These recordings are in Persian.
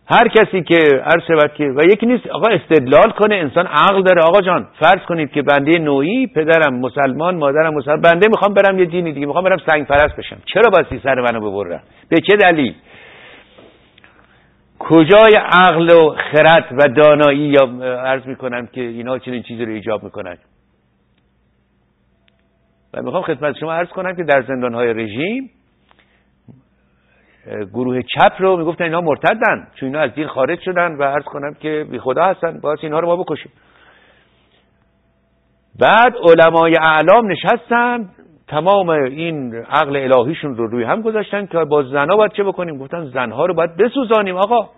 هر کسی که عرض شود که و یکی نیست آقا استدلال کنه، انسان عقل داره. آقا جان فرض کنید که بنده نوعی، پدرم مسلمان، مادرم مسلمان، بنده میخوام برم یه دینی دیگه، میخوام برم سنگ پرست بشم، چرا باید سر منو ببرن؟ به چه دلیل؟ کجای عقل و خرد و دانایی یا عرض میکنم که اینا چنین چیزی رو ایجاب میکنن؟ و میخوام خدمت شما عرض کنم که در زندانهای رژیم گروه چپ رو میگفتن اینا مرتدن چون اینا از دین خارج شدن و عرض کنم که بی خدا هستن، باید اینها رو ما بکشیم. بعد علمای اعلام نشستن تمام این عقل الهیشون رو روی هم گذاشتن که با زنها باید چه بکنیم؟ گفتن زنها رو باید بسوزانیم. آقا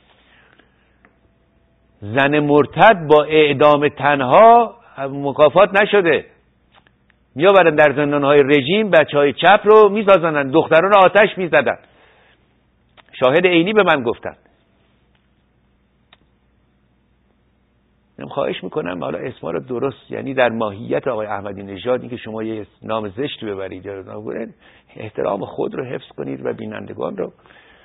زن مرتد با اعدام تنها مکافات نشده، میآورن در زندانهای رژیم بچهای چپ رو میسازنن، دختران رو آتش میزدن، شاهد عینی به من گفتن. من خواهش میکنم حالا اسما رو درست، یعنی در ماهیت آقای احمدی نژاد این که شما یه نام زشت ببرید یا احترام خود رو حفظ کنید و بینندگان رو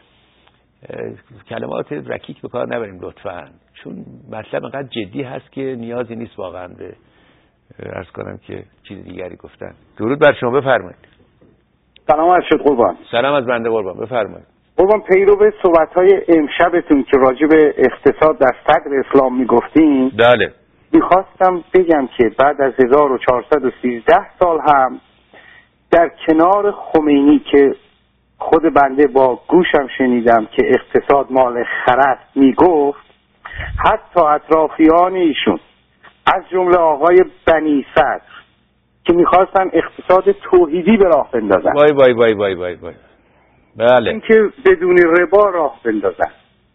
کلمات رکیک به کار نبریم لطفاً، چون مطلب انقدر جدی هست که نیازی نیست واقعا به عرض کنم که چیز دیگری گفتن. درود بر شما، بفرمایید. سلام عرض شد قربان. سلام از بنده قربان، بفرمایید. قربان پیرو به صحبت‌های امشبتون که راجع به اقتصاد در صدر اسلام میگفتین، بله، میخواستم بگم که بعد از 1413 سال هم در کنار خمینی که خود بنده با گوشم شنیدم که اقتصاد مال خرست میگفت، حتی اطرافیان ایشون از جمله آقای بنی صدر که میخواستن اقتصاد توحیدی به راه بندازن، وای وای وای وای وای وای، بله، این که بدون ربا راه بندازن.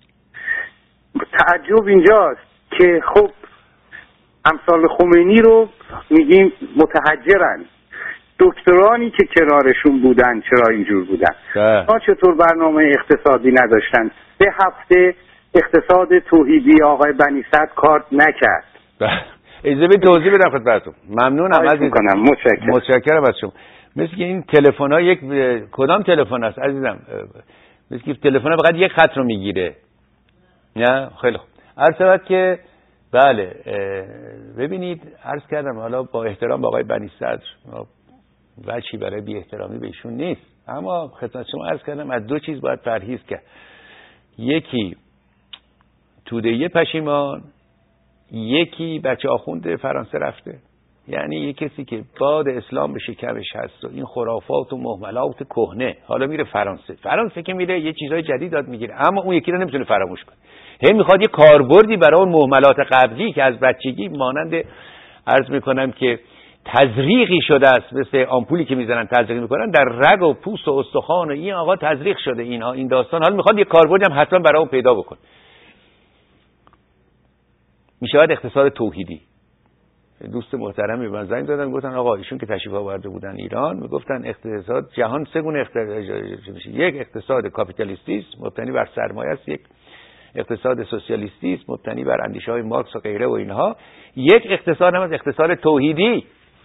تعجب اینجاست که خب امثال خمینی رو میگیم متحجرن، دکترانی که کنارشون بودن چرا اینجور بودن؟ ما چطور برنامه اقتصادی نداشتن؟ 3 هفته اقتصاد توحیدی آقای بنی صدر کار نکرد. اجازه بدید توضیح بدم خدمتتون. ممنونم عزیزم، متشکرم از شما. مثل که این تلفن‌ها یک کدام تلفن است عزیزم؟ مثل که تلفن‌ها فقط یک خط رو میگیره. نه خیلی خوب. عرض شد که بله، ببینید عرض کردم حالا با احترام به آقای بنی صدر وجهی برای بی احترامی به ایشون نیست، اما خدمت شما عرض کردم از 2 چیز باید پرهیز کرد. یکی توده‌ای پشیمان، یکی بچه آخوند فرانسه رفته. یعنی یک کسی که باد اسلام به شکمش هست و این خرافات و مهملات کهنه حالا میره فرانسه که میره یه چیزای جدید یاد میگیره، اما اون یکی رو نمیتونه فراموش کنه. هی میخواد یه کاربردی برای اون مهملات قبلی که از بچگی مانند عرض میکنم که تزریقی شده است، مثل آمپولی که میزنن تزریق میکنن در رگ و پوست و استخوان و این آقا تزریق شده اینها این داستان، حالا میخواد یه کاربردی هم حتما برای اون پیدا بکنه. میشود اقتصاد توحیدی. دوست محترمی من زنگ دادن گفتن آقا ایشون که تشریف آورده بودن ایران میگفتن اقتصاد جهان 3 گونه یک اقتصاد کاپیتالیستی است مبتنی بر سرمایه است، یک اقتصاد سوسیالیستی است مبتنی بر اندیشه‌های مارکس و غیره و اینها، یک اقتصاد هم از اقتصاد توحیدی.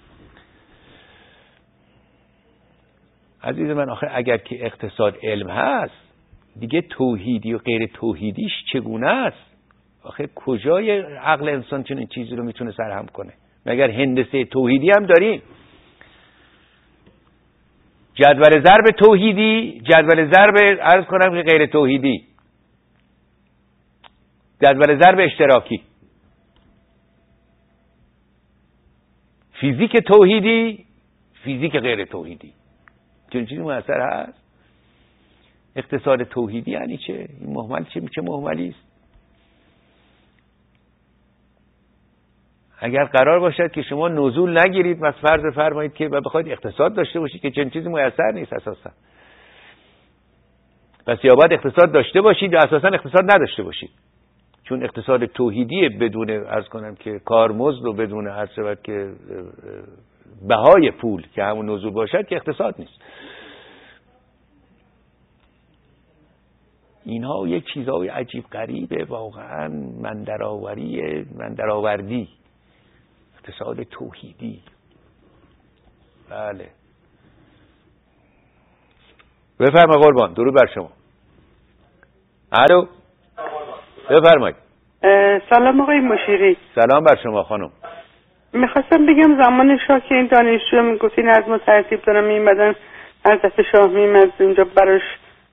عزیز من آخه اگر که اقتصاد علم هست دیگه توحیدی و غیر توحیدیش چگونه است؟ آخه کجای عقل انسان چنین چیزی رو میتونه سرهم کنه؟ مگر هندسه توحیدی هم داریم؟ جدول ضرب توحیدی، جدول ضرب عرض کنم که غیر توحیدی، جدول ضرب اشتراکی، فیزیک توحیدی، فیزیک غیر توحیدی، چنین چیزی مؤثر هست؟ اقتصاد توحیدی یعنی چه؟ این مهمل چه مهملی است؟ اگر قرار باشد که شما نزول نگیرید و فرض فرمایید که بخواید اقتصاد داشته باشید که چنین چیزی میسر نیست اساسا، پس یا باید اقتصاد داشته باشید یا اساسا اقتصاد نداشته باشید، چون اقتصاد توحیدی بدون عرض کنم که کارمزد و بدون عرض شود که بهای پول که همون نزول باشد که اقتصاد نیست. اینها یک چیزای عجیب غریبه واقعا، من درآوردی اقتصاد توحیدی. بله بفرما قربان، درود بر شما. الو بفرمایید. سلام آقای مشیری. سلام بر شما خانم. میخواستم بگم زمان شاه که این دانشجو میگفتی نظم و ترتیب دارن میمدن، از دست شاه میمد اونجا براش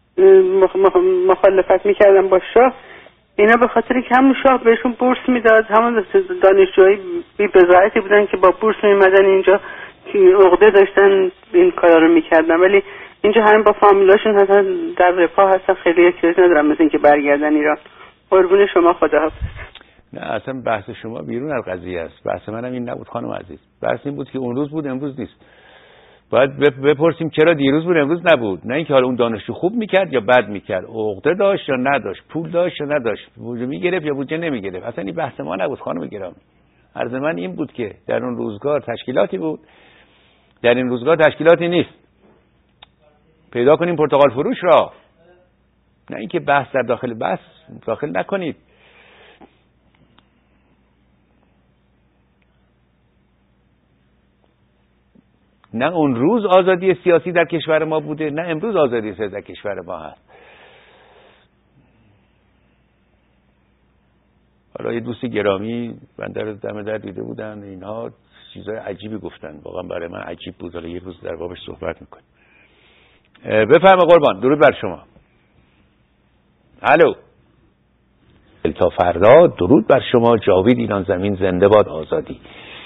مخالفت میکردن با شاه، اینا به خاطر که همون شاه بهشون بورس میداد، همون دانشجوهای بی بضاعتی بودن که با بورس میمدن اینجا که عقده داشتن این کارا رو میکردن، ولی اینجا همین با فامیلاشون هستن در رفاه هستن، خیلی احتیاج ندارن مثل اینکه برگردن ایران. قربون شما، خداحافظ. نه اصلا بحث شما بیرون از قضیه است. بحث منم این نبود خانم عزیز. بحث این بود که اون روز بود امروز نیست. باید بپرسیم چرا دیروز بود امروز نبود، نه اینکه حالا اون دانشجو خوب میکرد یا بد میکرد، عقده داشت یا نداشت، پول داشت یا نداشت، بودجه میگرفت یا بودجه نمیگرفت. اصلا این بحث ما نبود خانم گرامی. عرض من این بود که در اون روزگار تشکیلاتی بود، در این روزگار تشکیلاتی نیست. پیدا کنیم پرتقال فروش را، نه اینکه بحث در داخل بحث داخل نکنید. نه اون روز آزادی سیاسی در کشور ما بوده، نه امروز آزادی سیاسی در کشور ما هست. حالا یه دوست گرامی بنده رو دم در دیده بودن، اینها چیزای عجیبی گفتن، واقعا برای من عجیب بود. حالا یه روز در بابش صحبت میکنیم. بفرما قربان، درود بر شما. الو. تا فردا درود بر شما. جاوید ایران زمین زنده باد آزادی.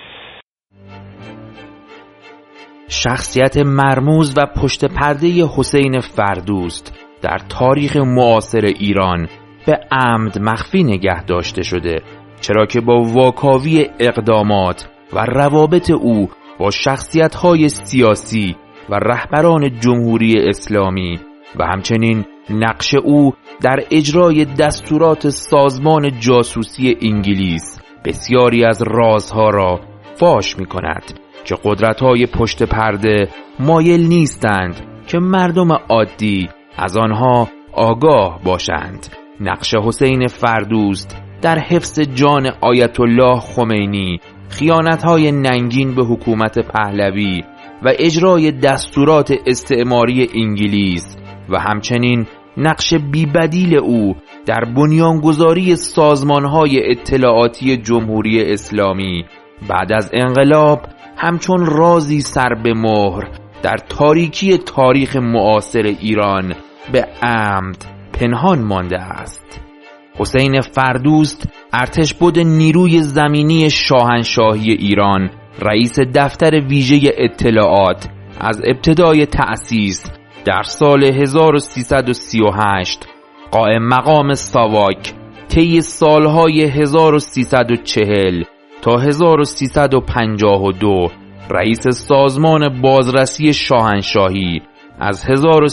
شخصیت مرموز و پشت پرده حسین فردوست در تاریخ معاصر ایران به عمد مخفی نگه داشته شده، چرا که با واکاوی اقدامات و روابط او با شخصیت‌های سیاسی و رهبران جمهوری اسلامی و همچنین نقش او در اجرای دستورات سازمان جاسوسی انگلیس بسیاری از رازها را فاش می‌کند که قدرت‌های پشت پرده مایل نیستند که مردم عادی از آنها آگاه باشند. نقش حسین فردوست در حفظ جان آیت الله خمینی، خیانت‌های ننگین به حکومت پهلوی و اجرای دستورات استعماری انگلیس و همچنین نقش بی‌بدیل او در بنیانگذاری سازمان‌های اطلاعاتی جمهوری اسلامی بعد از انقلاب همچون رازی سر به مهر در تاریکی تاریخ معاصر ایران به عمد پنهان مانده است. حسین فردوست ارتشبد نیروی زمینی شاهنشاهی ایران، رئیس دفتر ویژه اطلاعات از ابتدای تأسیس در سال 1338، قائم مقام ساواک طی سالهای 1340 تا 1352، رئیس سازمان بازرسی شاهنشاهی از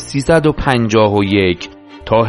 1351 تا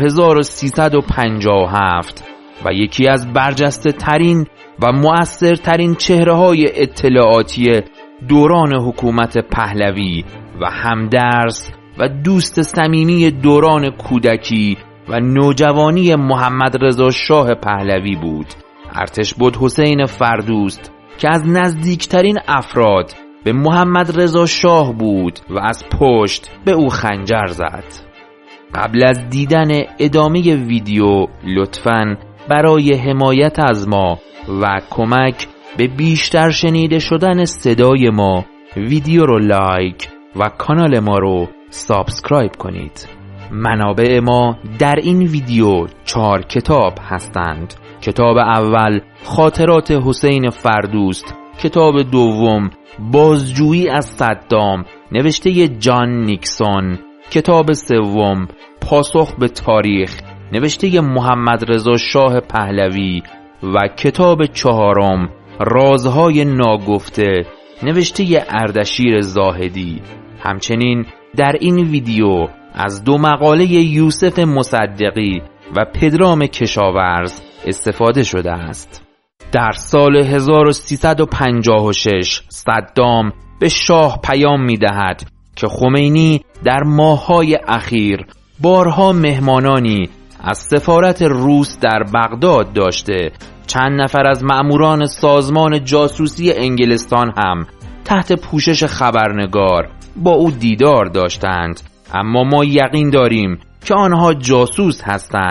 1357 و یکی از برجسته ترین و مؤثرترین چهره‌های اطلاعاتی دوران حکومت پهلوی و همدرس و دوست صمیمی دوران کودکی و نوجوانی محمد رضا شاه پهلوی بود. ارتشبد حسین فردوست که از نزدیکترین افراد به محمد رضا شاه بود و از پشت به او خنجر زد. قبل از دیدن ادامه ویدیو لطفاً برای حمایت از ما و کمک به بیشتر شنیده شدن صدای ما ویدیو رو لایک و کانال ما رو سابسکرایب کنید. منابع ما در این ویدیو 4 کتاب هستند. کتاب اول خاطرات حسین فردوست، کتاب دوم بازجویی از صدام نوشته جان نیکسون، کتاب سوم پاسخ به تاریخ نوشته محمد رضا شاه پهلوی و کتاب چهارم رازهای ناگفته نوشته اردشیر زاهدی. همچنین در این ویدیو از 2 مقاله یوسف مصدقی و پدرام کشاورز استفاده شده است. در سال 1356 صدام به شاه پیام می‌دهد که خمینی در ماه‌های اخیر بارها مهمانانی از سفارت روس در بغداد داشته. چند نفر از مأموران سازمان جاسوسی انگلستان هم تحت پوشش خبرنگار با او دیدار داشتند، اما ما یقین داریم که آنها جاسوس هستند.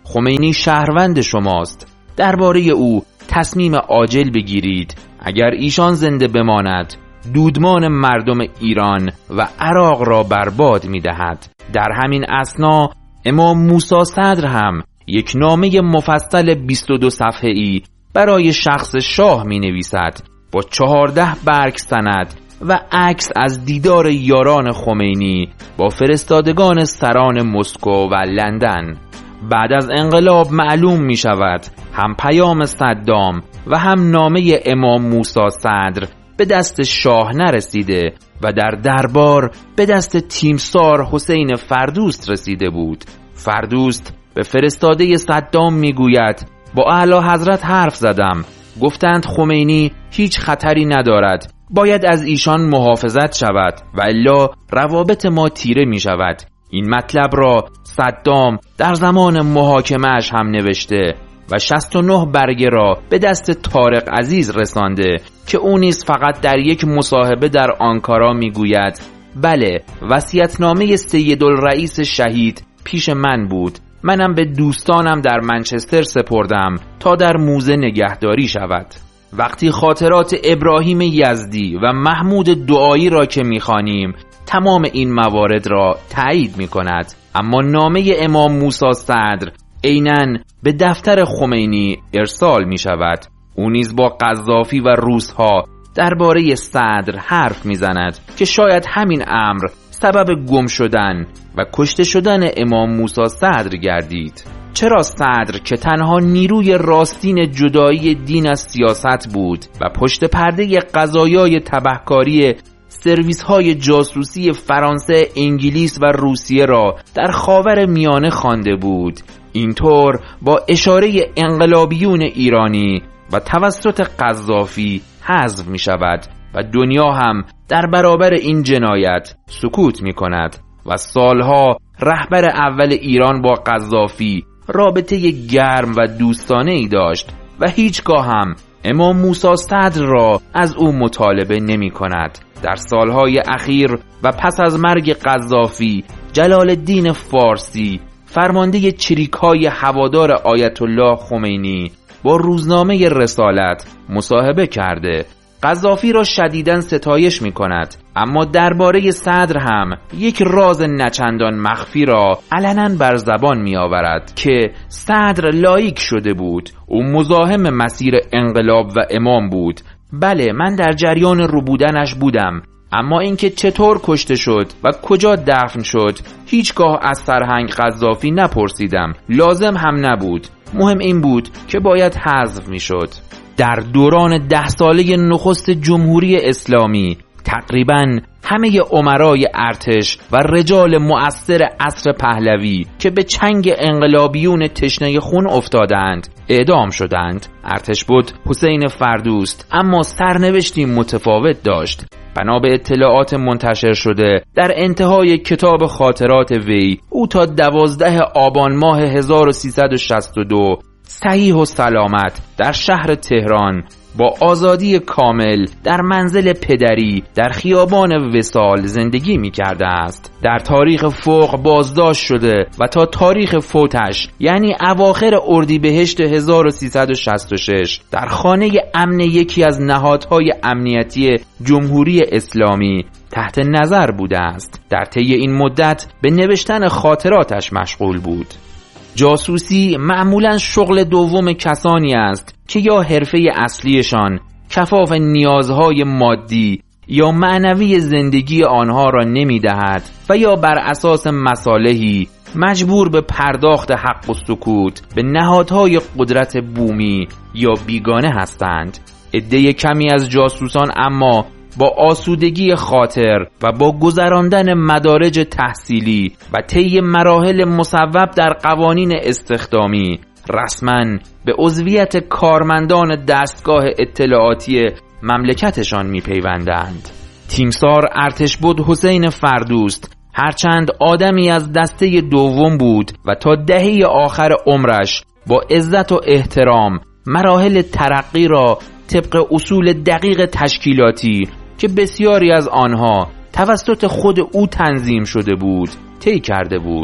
خمینی شهروند شماست. درباره او تصمیم عاجل بگیرید. اگر ایشان زنده بماند دودمان مردم ایران و عراق را برباد می‌دهد. در همین اثنا امام موسی صدر هم یک نامه مفصل 22 صفحه‌ای برای شخص شاه می‌نویسد با 14 برگ سند و عکس از دیدار یاران خمینی با فرستادگان سران مسکو و لندن. بعد از انقلاب معلوم می شود هم پیام صدام و هم نامه امام موسی صدر به دست شاه نرسیده و در دربار به دست تیمسار حسین فردوست رسیده بود. فردوست به فرستاده صدام می گوید با اعلی حضرت حرف زدم، گفتند خمینی هیچ خطری ندارد، باید از ایشان محافظت شود و الا روابط ما تیره می شود. این مطلب را صدام در زمان محاکمه‌اش هم نوشته و 69 برگه را به دست طارق عزیز رسانده که او نیز فقط در یک مصاحبه در آنکارا می گوید بله، وصیت‌نامه سیدالرئیس شهید پیش من بود، منم به دوستانم در منچستر سپردم تا در موزه نگهداری شود. وقتی خاطرات ابراهیم یزدی و محمود دعایی را که می‌خوانیم تمام این موارد را تایید می‌کند، اما نامه امام موسی صدر عیناً به دفتر خمینی ارسال می‌شود. او نیز با قذافی و روس‌ها درباره صدر حرف می‌زند که شاید همین امر سبب گم شدن و کشته شدن امام موسی صدر گردید. چرا صدر که تنها نیروی راستین جدایی دین از سیاست بود و پشت پرده قضایای تبهکاری سرویس‌های جاسوسی فرانسه، انگلیس و روسیه را در خاور میانه خوانده بود، اینطور با اشاره انقلابیون ایرانی و توسط قذافی حذف می شود و دنیا هم در برابر این جنایت سکوت می کند و سالها رهبر اول ایران با قذافی رابطه گرم و دوستانه ای داشت و هیچگاه هم امام موسی صدر را از او مطالبه نمی کند. در سالهای اخیر و پس از مرگ قذافی، جلال الدین فارسی فرمانده چریک‌های هوادار آیت الله خمینی با روزنامه رسالت مصاحبه کرده قذافی را شدیداً ستایش می کند، اما درباره صدر هم یک راز نچندان مخفی را علناً بر زبان می آورد که صدر لایک شده بود، او مزاحم مسیر انقلاب و امام بود. بله، من در جریان ربودنش بودم، اما اینکه چطور کشته شد و کجا دفن شد هیچگاه از سرهنگ قذافی نپرسیدم، لازم هم نبود. مهم این بود که باید حذف می شد. در دوران 10 ساله نخست جمهوری اسلامی تقریباً همه امرای ارتش و رجال مؤثر عصر پهلوی که به چنگ انقلابیون تشنه خون افتادند اعدام شدند. ارتشبد حسین فردوست اما سرنوشتی متفاوت داشت. بنا به اطلاعات منتشر شده در انتهای کتاب خاطرات وی، او تا 12 آبان ماه 1362 صحیح و سلامت در شهر تهران با آزادی کامل در منزل پدری در خیابان وصال زندگی می کرده است. در تاریخ فوق بازداشت شده و تا تاریخ فوتش یعنی اواخر اردیبهشت 1366 در خانه امن یکی از نهادهای امنیتی جمهوری اسلامی تحت نظر بوده است. در طی این مدت به نوشتن خاطراتش مشغول بود. جاسوسی معمولاً شغل دوم کسانی است که یا حرفه اصلیشان کفاف نیازهای مادی یا معنوی زندگی آنها را نمی‌دهد و یا بر اساس مصالحی مجبور به پرداخت حق و سکوت به نهادهای قدرت بومی یا بیگانه هستند. عده کمی از جاسوسان اما با آسودگی خاطر و با گذراندن مدارج تحصیلی و طی مراحل مصوب در قوانین استخدامی رسماً به عضویت کارمندان دستگاه اطلاعاتی مملکتشان می‌پیوندند. تیمسار ارتشبد حسین فردوست هرچند آدمی از دسته دوم بود و تا دهه آخر عمرش با عزت و احترام مراحل ترقی را طبق اصول دقیق تشکیلاتی که بسیاری از آنها توسط خود او تنظیم شده بود طی کرده بود،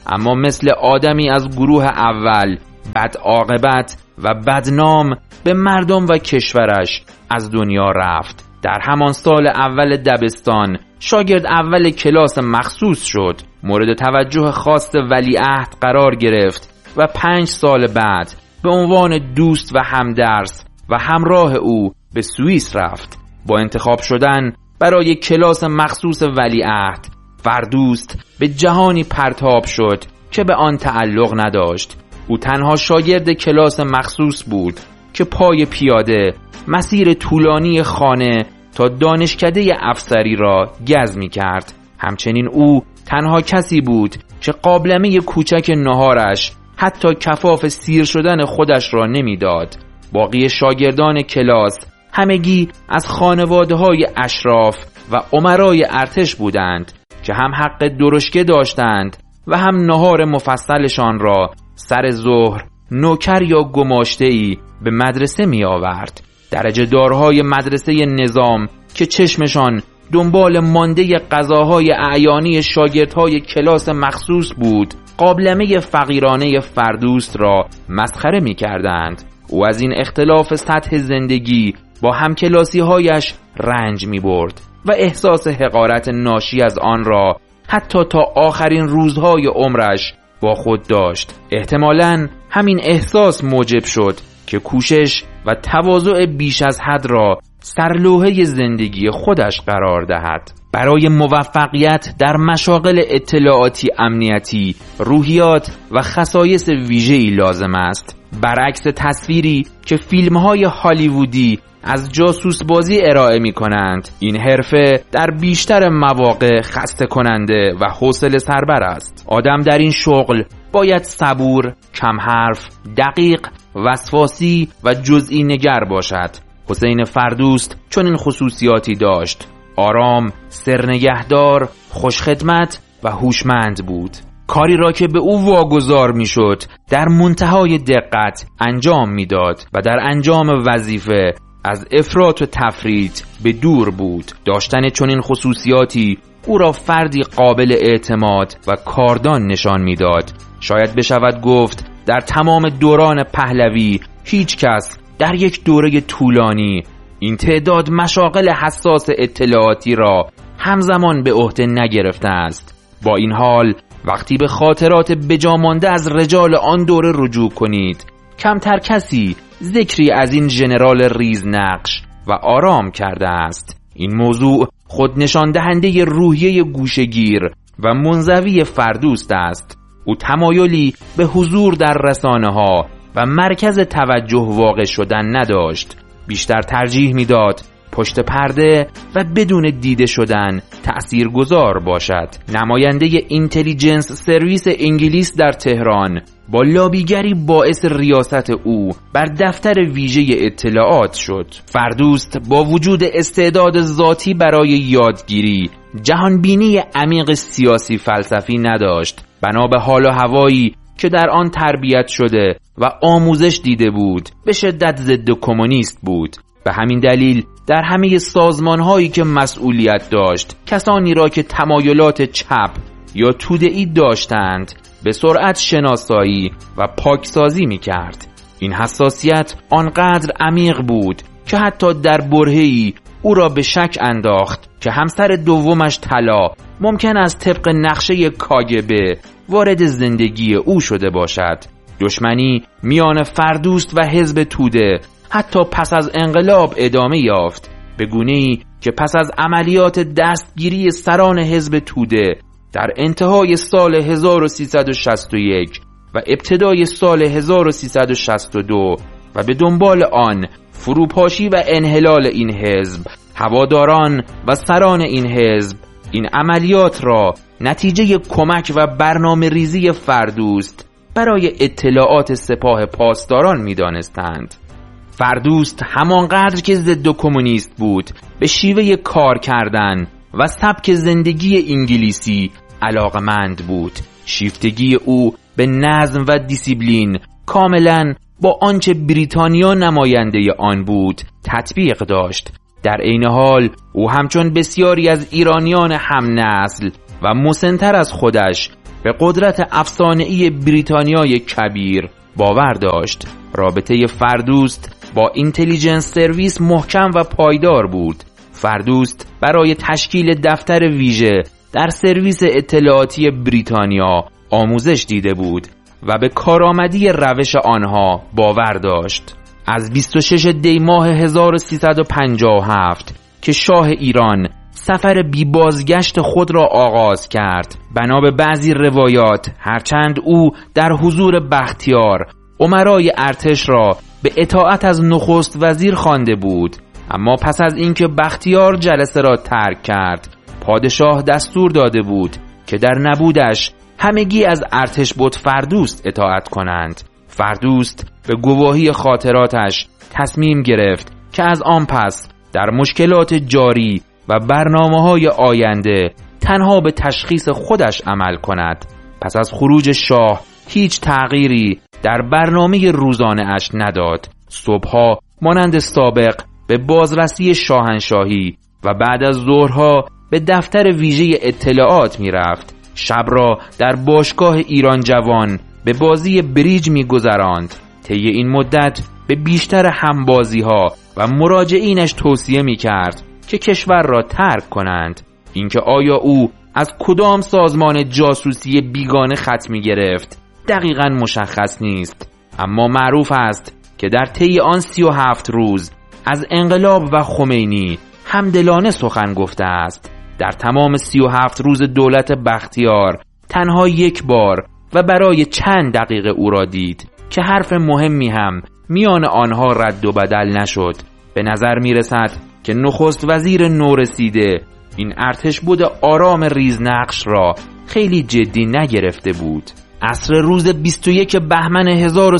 اما مثل آدمی از گروه اول بد عاقبت و بدنام به مردم و کشورش از دنیا رفت. در همان سال اول دبستان شاگرد اول کلاس مخصوص شد، مورد توجه خاص ولیعهد قرار گرفت و 5 سال بعد به عنوان دوست و همدرس و همراه او به سوئیس رفت. با انتخاب شدن برای کلاس مخصوص ولیعهد، فردوست به جهانی پرتاب شد که به آن تعلق نداشت. او تنها شاگرد کلاس مخصوص بود که پای پیاده مسیر طولانی خانه تا دانشکده افسری را گز می کرد. همچنین او تنها کسی بود که قابلمه کوچک نهارش حتی کفاف سیر شدن خودش را نمی داد. باقی شاگردان کلاس همگی از خانواده‌های اشراف و امرای ارتش بودند که هم حق درشکه داشتند و هم نهار مفصلشان را سر ظهر نوکر یا گماشته‌ای به مدرسه می آورد. درجه دارهای مدرسه نظام که چشمشان دنبال مانده غذاهای اعیانی شاگردهای کلاس مخصوص بود، قابلمه فقیرانه فردوست را مسخره می کردند. او از این اختلاف سطح زندگی با همکلاسی‌هایش رنج می برد و احساس حقارت ناشی از آن را حتی تا آخرین روزهای عمرش با خود داشت. احتمالاً همین احساس موجب شد که کوشش و تواضع بیش از حد را سرلوحه زندگی خودش قرار دهد. برای موفقیت در مشاغل اطلاعاتی امنیتی، روحیات و خصایص ویژه‌ای لازم است. برعکس تصویری که فیلم‌های هالیوودی از جاسوس بازی ارائه می کنند، این حرفه در بیشتر مواقع خسته کننده و حوصله سربر است. آدم در این شغل باید صبور، کم حرف، دقیق، وسواسی و جزئی نگر باشد. حسین فردوست چون این خصوصیاتی داشت. آرام، سرنگهدار، خوشخدمت و هوشمند بود. کاری را که به او واگذار میشد در منتهای دقت انجام میداد و در انجام وظیفه از افراط و تفریط به دور بود. داشتن چنین خصوصیاتی او را فردی قابل اعتماد و کاردان نشان میداد. شاید بشود گفت در تمام دوران پهلوی هیچ کس در یک دوره طولانی این تعداد مشاغل حساس اطلاعاتی را همزمان به عهده نگرفته است. با این حال وقتی به خاطرات بجامانده از رجال آن دوره رجوع کنید، کمتر کسی ذکری از این ژنرال ریزنقش و آرام کرده است. این موضوع خود نشان دهنده روحیه گوشه‌گیر و منزوی فردوست است. او تمایلی به حضور در رسانه‌ها و مرکز توجه واقع شدن نداشت. بیشتر ترجیح میداد پشت پرده و بدون دیده شدن تأثیرگذار باشد. نماینده اینتلیجنس سرویس انگلیس در تهران با لابیگری باعث ریاست او بر دفتر ویژه اطلاعات شد. فردوست با وجود استعداد ذاتی برای یادگیری، جهانبینی عمیق سیاسی فلسفی نداشت. بنا به حال و هوایی که در آن تربیت شده و آموزش دیده بود، به شدت ضد کمونیست بود. به همین دلیل در همه سازمان‌هایی که مسئولیت داشت، کسانی را که تمایلات چپ یا توده‌ای داشتند به سرعت شناسایی و پاکسازی می‌کرد. این حساسیت آنقدر عمیق بود که حتی در برهه‌ای او را به شک انداخت که همسر دومش طلا ممکن است طبق نقشه کاگبه وارد زندگی او شده باشد. دشمنی میان فردوست و حزب توده حتی پس از انقلاب ادامه یافت، به گونه‌ای که پس از عملیات دستگیری سران حزب توده در انتهای سال 1361 و ابتدای سال 1362 و به دنبال آن فروپاشی و انحلال این حزب، هواداران و سران این حزب این عملیات را نتیجه کمک و برنامه ریزی فردوست برای اطلاعات سپاه پاسداران می دانستند. فردوست همانقدر که ضد کمونیست بود به شیوه کار کردن و سبک زندگی انگلیسی علاقمند بود. شیفتگی او به نظم و دیسیپلین کاملا با آنچه بریتانیا نماینده آن بود تطبیق داشت. در عین حال او همچون بسیاری از ایرانیان هم نسل و مسن‌تر از خودش به قدرت افسانه‌ای بریتانیای کبیر باور داشت. رابطه فردوست با اینتلیجنس سرویس محکم و پایدار بود. فردوست برای تشکیل دفتر ویژه در سرویس اطلاعاتی بریتانیا آموزش دیده بود و به کارآمدی روش آنها باور داشت. از 26 دی ماه 1357 که شاه ایران سفر بی بازگشت خود را آغاز کرد، بنا به بعضی روایات هرچند او در حضور بختیار امرای ارتش را به اطاعت از نخست وزیر خوانده بود، اما پس از اینکه بختیار جلسه را ترک کرد، پادشاه دستور داده بود که در نبودش همگی از ارتش بد فردوست اطاعت کنند. فردوست به گواهی خاطراتش تصمیم گرفت که از آن پس در مشکلات جاری و برنامه‌های آینده تنها به تشخیص خودش عمل کند. پس از خروج شاه هیچ تغییری در برنامه روزانه اش نداد. صبحها مانند سابق به بازرسی شاهنشاهی و بعد از ظهرها به دفتر ویژه اطلاعات می رفت. شب را در باشگاه ایران جوان به بازی بریج می گذراند. طی این مدت به بیشتر همبازی ها و مراجعینش توصیه می کرد که کشور را ترک کنند. اینکه آیا او از کدام سازمان جاسوسی بیگانه خط می گرفت دقیقاً مشخص نیست، اما معروف است که در طی آن 37 روز از انقلاب و خمینی همدلانه سخن گفته است. در تمام 37 روز دولت بختیار تنها یک بار و برای چند دقیقه او را دید که حرف مهمی هم میان آنها رد و بدل نشد. به نظر می رسد که نخست وزیر نورسیده این ارتش بود آرام ریزنقش را خیلی جدی نگرفته بود. عصر روز 21 بهمن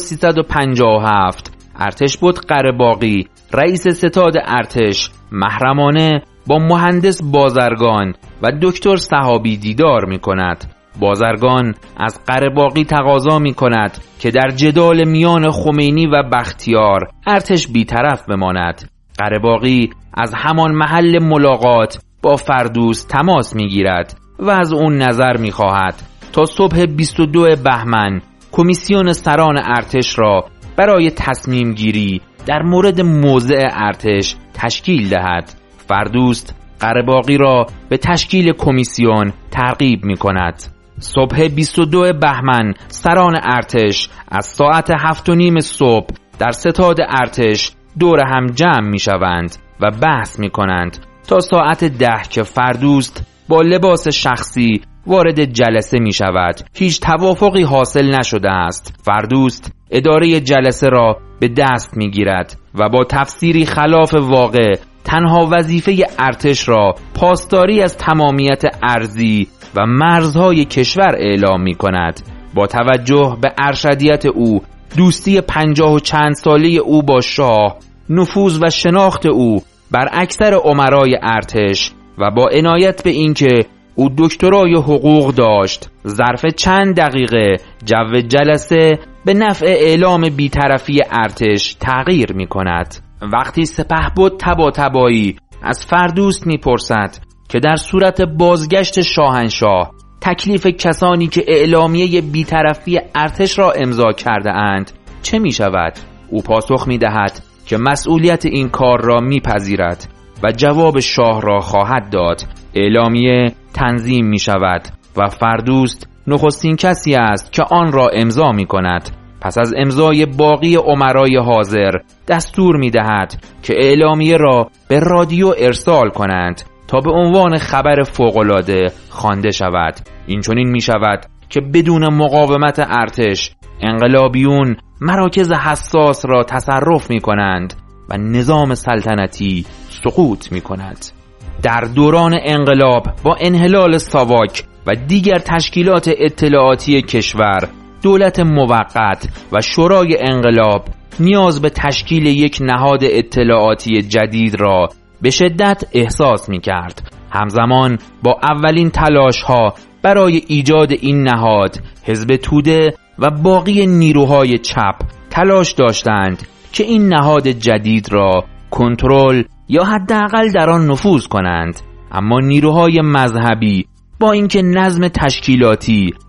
1357 ارتش بود قره‌باغی رئیس ستاد ارتش محرمانه با مهندس بازرگان و دکتر صحابی دیدار می کند. بازرگان از قره‌باغی تقاضا می کند که در جدال میان خمینی و بختیار ارتش بی‌طرف بماند. قره‌باغی از همان محل ملاقات با فردوست تماس می گیرد و از اون نظر می خواهد تا صبح 22 بهمن کمیسیون سران ارتش را برای تصمیم گیری در مورد موضع ارتش تشکیل دهد. فردوست قره‌باغی را به تشکیل کمیسیون ترغیب می کند. صبح 22 بهمن سران ارتش از ساعت 7:30 صبح در ستاد ارتش دور هم جمع می شوند و بحث می کنند تا ساعت 10 که فردوست با لباس شخصی وارد جلسه می شود. هیچ توافقی حاصل نشده است. فردوست اداره جلسه را به دست می گیرد و با تفسیری خلاف واقع تنها وظیفه ارتش را پاسداری از تمامیت ارضی و مرزهای کشور اعلام می کند. با توجه به ارشدیت او، دوستی 50 و چند ساله او با شاه، نفوذ و شناخت او بر اکثر امرای ارتش و با عنایت به اینکه او دکترای حقوق داشت، ظرف چند دقیقه جو جلسه به نفع اعلام بی‌طرفی ارتش تغییر می کند. وقتی سپهبد طباطبایی از فردوست می پرسد که در صورت بازگشت شاهنشاه تکلیف کسانی که اعلامیه بی‌طرفی ارتش را امضا کرده اند چه می شود؟ او پاسخ می دهد که مسئولیت این کار را می پذیرد و جواب شاه را خواهد داد. اعلامیه تنظیم می شود و فردوست نخستین کسی است که آن را امضا می کند. پس از امضای باقی امرای حاضر دستور می دهد که اعلامیه را به رادیو ارسال کنند تا به عنوان خبر فوق‌العاده خوانده شود. این چنین می شود که بدون مقاومت ارتش انقلابیون مراکز حساس را تصرف می کنند و نظام سلطنتی سقوط می کند. در دوران انقلاب با انحلال ساواک و دیگر تشکیلات اطلاعاتی کشور، دولت موقت و شورای انقلاب نیاز به تشکیل یک نهاد اطلاعاتی جدید را به شدت احساس می کرد. همزمان با اولین تلاش ها برای ایجاد این نهاد، حزب توده و باقی نیروهای چپ تلاش داشتند که این نهاد جدید را کنترل یا حداقل در آن نفوذ کنند. اما نیروهای مذهبی با اینکه نظم تشکیلاتی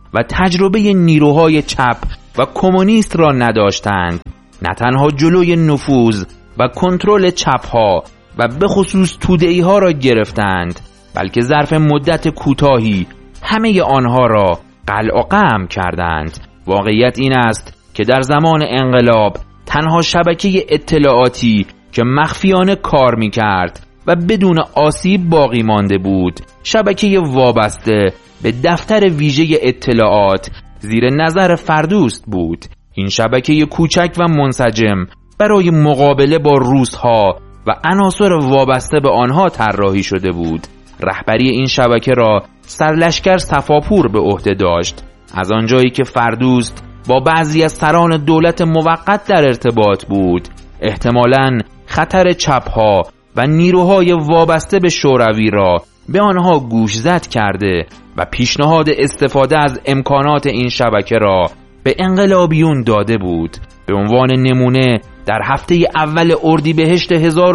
و تجربه نیروهای چپ و کمونیست را نداشتند، نه تنها جلوی نفوذ و کنترل چپ‌ها و به خصوص توده‌ای‌ها را گرفتند، بلکه ظرف مدت کوتاهی همه آنها را قلع و قمع کردند. واقعیت این است که در زمان انقلاب تنها شبکه اطلاعاتی که مخفیانه کار می‌کرد و بدون آسیب باقی مانده بود، شبکه وابسته به دفتر ویژه اطلاعات زیر نظر فردوست بود. این شبکه کوچک و منسجم برای مقابله با روس‌ها و عناصر وابسته به آنها طراحی شده بود. رهبری این شبکه را سرلشکر صفاپور به عهده داشت. از آنجایی که فردوست با بعضی از سران دولت موقت در ارتباط بود، احتمالاً خطر چپ‌ها و نیروهای وابسته به شوروی را به آنها گوشزد کرده و پیشنهاد استفاده از امکانات این شبکه را به انقلابیون داده بود. به عنوان نمونه در هفته اول اردیبهشت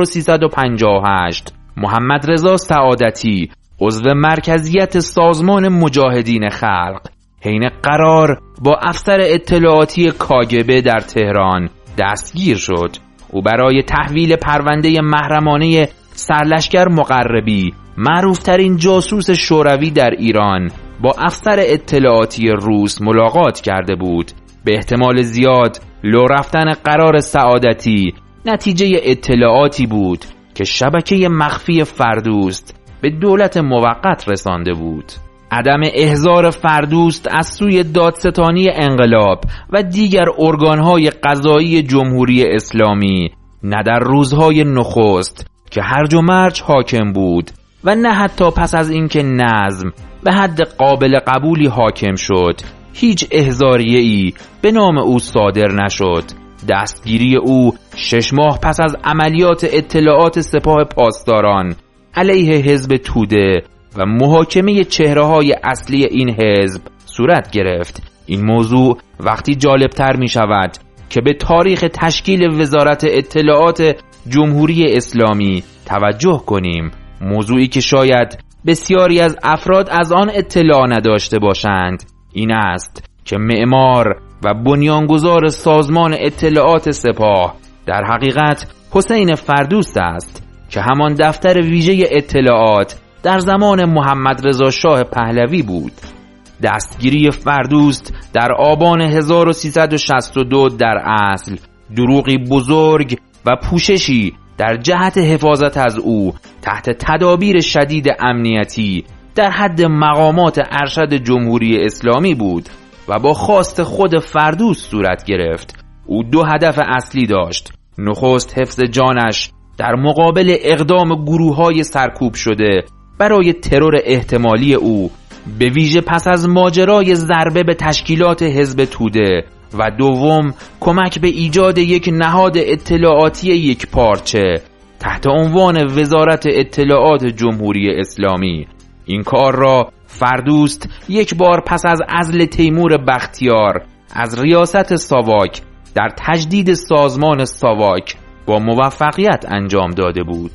1358 محمد رضا سعادتی عضو مرکزیت سازمان مجاهدین خلق حین قرار با افسر اطلاعاتی کاگبه در تهران دستگیر شد. او برای تحویل پرونده محرمانه سرلشکر مقربی، معروفترین جاسوس شوروی در ایران، با افسر اطلاعاتی روس ملاقات کرده بود. به احتمال زیاد لو رفتن قرار سعادتی نتیجه اطلاعاتی بود که شبکه مخفی فردوست به دولت موقت رسانده بود. عدم احضار فردوست از سوی دادستانی انقلاب و دیگر ارگانهای قضایی جمهوری اسلامی، نه در روزهای نخست که هرج و مرج حاکم بود و نه حتی پس از اینکه نظم به حد قابل قبولی حاکم شد، هیچ احضاریه‌ای به نام او صادر نشد. دستگیری او 6 ماه پس از عملیات اطلاعات سپاه پاسداران علیه حزب توده و محاکمه چهره‌های اصلی این حزب صورت گرفت. این موضوع وقتی جالبتر می شود که به تاریخ تشکیل وزارت اطلاعات جمهوری اسلامی توجه کنیم، موضوعی که شاید بسیاری از افراد از آن اطلاع نداشته باشند. این است که معمار و بنیانگذار سازمان اطلاعات سپاه در حقیقت حسین فردوست است که همان دفتر ویژه اطلاعات در زمان محمد رضا شاه پهلوی بود. دستگیری فردوست در آبان 1362 در اصل دروغی بزرگ و پوششی در جهت حفاظت از او تحت تدابیر شدید امنیتی در حد مقامات ارشد جمهوری اسلامی بود و با خواست خود فردوست صورت گرفت. او 2 هدف اصلی داشت: نخست حفظ جانش در مقابل اقدام گروه‌های سرکوب شده برای ترور احتمالی او، به ویژه پس از ماجرای ضربه به تشکیلات حزب توده، و دوم کمک به ایجاد یک نهاد اطلاعاتی یک پارچه تحت عنوان وزارت اطلاعات جمهوری اسلامی. این کار را فردوست یک بار پس از عزل تیمور بختیار از ریاست ساواک در تجدید سازمان ساواک با موفقیت انجام داده بود.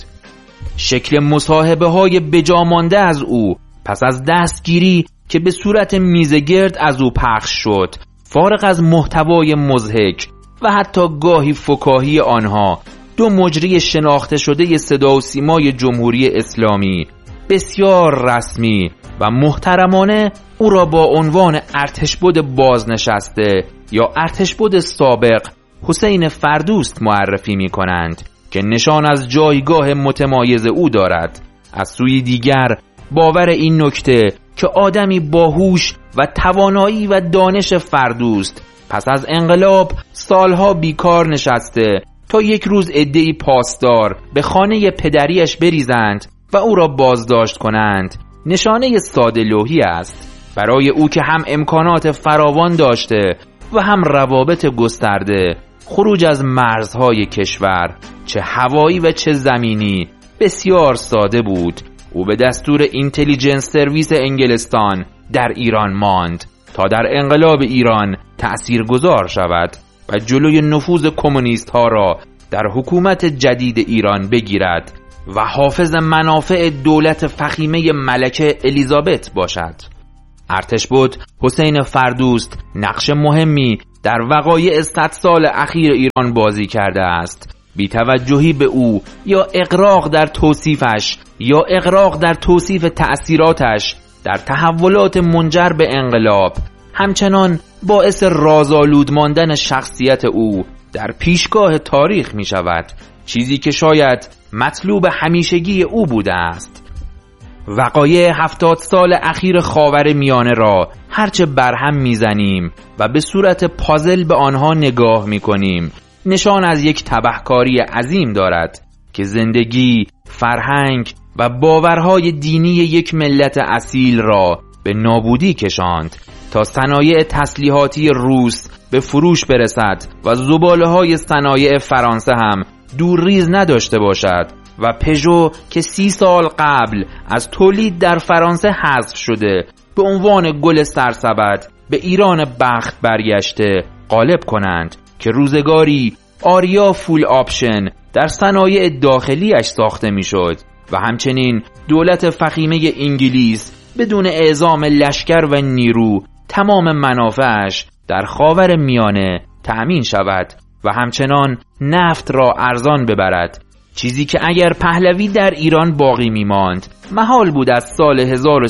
شکل مصاحبه‌های بجامانده از او پس از دستگیری که به صورت میزگرد از او پخش شد، فارغ از محتوای مضحک و حتی گاهی فکاهی آنها، 2 مجری شناخته شده صدا و سیمای جمهوری اسلامی بسیار رسمی و محترمانه او را با عنوان ارتشبد بازنشسته یا ارتشبد سابق حسین فردوست معرفی می کنند که نشان از جایگاه متمایز او دارد. از سوی دیگر باور این نکته که آدمی باهوش و توانایی و دانش فردوست پس از انقلاب سالها بیکار نشسته تا یک روز عده‌ای پاسدار به خانه پدریش بریزند و او را بازداشت کنند، نشانه ساده لوحی است. برای او که هم امکانات فراوان داشته و هم روابط گسترده، خروج از مرزهای کشور، چه هوایی و چه زمینی، بسیار ساده بود. او به دستور اینتلیجنس سرویس انگلستان در ایران ماند تا در انقلاب ایران تأثیرگذار شود و جلوی نفوذ کمونیست ها را در حکومت جدید ایران بگیرد و حافظ منافع دولت فخیمه ملکه الیزابت باشد. ارتشبد حسین فردوست نقش مهمی در وقایع 100 سال اخیر ایران بازی کرده است. بی‌توجهی به او یا اغراق در توصیفش یا اغراق در توصیف تأثیراتش در تحولات منجر به انقلاب همچنان باعث رازآلود ماندن شخصیت او در پیشگاه تاریخ می شود، چیزی که شاید مطلوب همیشگی او بوده است. وقایع 70 سال اخیر خاورمیانه را هرچه برهم میزنیم و به صورت پازل به آنها نگاه میکنیم نشان از یک تبهکاری عظیم دارد که زندگی، فرهنگ و باورهای دینی یک ملت اصیل را به نابودی کشاند تا صنایع تسلیحاتی روس به فروش برسد و زباله‌های صنایع فرانسه هم دور ریز نداشته باشد و پژو که 30 سال قبل از تولید در فرانسه حذف شده به عنوان گل سرسبد به ایران بخت برگشته غالب کنند که روزگاری آریا فول آپشن در صنایع داخلیش ساخته میشد و همچنین دولت فخیمه انگلیس بدون اعزام لشکر و نیرو تمام منافعش در خاور میانه تأمین شود و همچنان نفت را ارزان ببرد، چیزی که اگر پهلوی در ایران باقی میماند محال بود از سال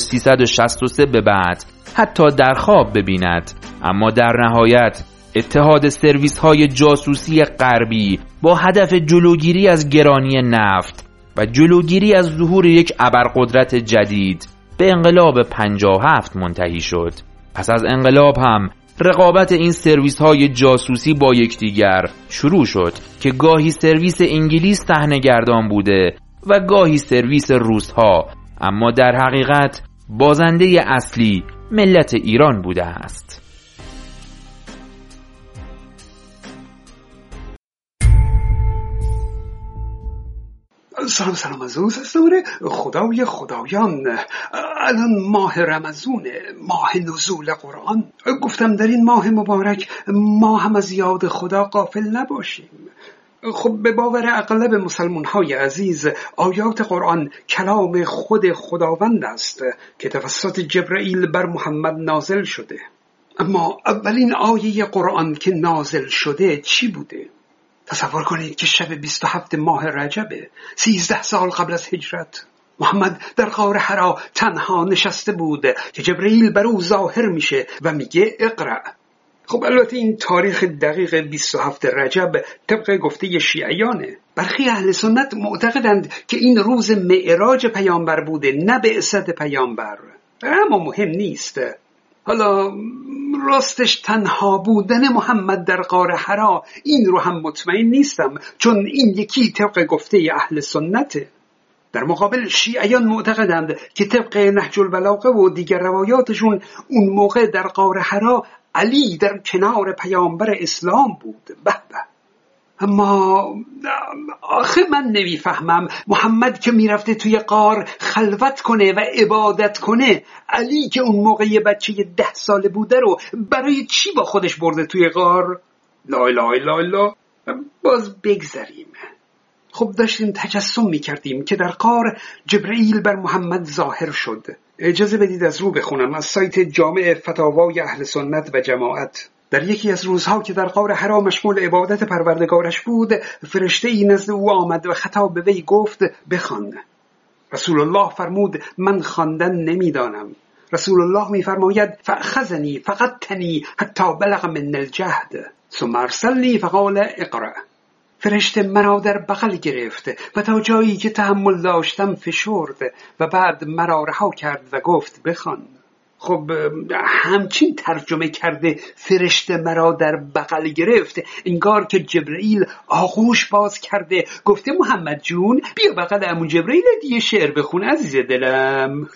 1363 به بعد حتی در خواب ببیند. اما در نهایت اتحاد سرویس های جاسوسی غربی با هدف جلوگیری از گرانی نفت و جلوگیری از ظهور یک ابرقدرت جدید به انقلاب 57 منتهی شد. پس از انقلاب هم رقابت این سرویس های جاسوسی با یکدیگر شروع شد که گاهی سرویس انگلیس صحنه‌گردان بوده و گاهی سرویس روس ها، اما در حقیقت بازنده اصلی ملت ایران بوده است. سلام عزیز استوره خدای خدایان. الان ماه رمضونه، ماه نزول قرآن. گفتم در این ماه مبارک ما هم از یاد خدا غافل نباشیم. خب به باور اغلب مسلمان های عزیز آیات قرآن کلام خود خداوند است که توسط جبرئیل بر محمد نازل شده. اما اولین آیه قرآن که نازل شده چی بوده؟ تصور کنید که شب 27 ماه رجبه 13 سال قبل از هجرت محمد در غار حرا تنها نشسته بود که جبرئیل بر او ظاهر میشه و میگه اقرأ. خب البته این تاریخ دقیق 27 رجب طبق گفته شیعیانه. برخی اهل سنت معتقدند که این روز معراج پیامبر بوده، نه بعثت پیامبر، اما مهم نیست. حالا راستش تنها بودن محمد در غار حرا این رو هم مطمئن نیستم، چون این یکی طبق گفته اهل سنته. در مقابل شیعیان معتقدند که طبق نهج البلاغه و دیگر روایاتشون اون موقع در غار حرا علی در کنار پیامبر اسلام بود. به به. اما آخه من نمیفهمم محمد که میرفته توی غار خلوت کنه و عبادت کنه، علی که اون موقع یه بچه 10 ساله بوده رو برای چی با خودش برده توی غار؟ لا اله الا الله. باز بگذریم. خب داشتیم تجسم میکردیم که در غار جبرئیل بر محمد ظاهر شد. اجازه بدید از رو بخونم از سایت جامع فتاوای اهل سنت و جماعت. در یکی از روزها که در غار حرا مشغول عبادت پروردگارش بود، فرشته‌ای نزد او آمد و خطاب به وی گفت بخوان. رسول الله فرمود من خواندن نمیدانم. رسول الله میفرماید فاخذنی فقدتنی حتی بلغ من الجهد ثم ارسلنی فقال اقرأ. فرشته مرا در بغل گرفت و تا جایی که تحمل داشتم فشرد و بعد مرا رها کرد و گفت بخوان. خب همچین ترجمه کرده فرشته مرا در بغل گرفت، انگار که جبرئیل آغوش باز کرده گفته محمد جون بیا بغل عمو جبرئیل دیگه شعر بخون عزیز دلم.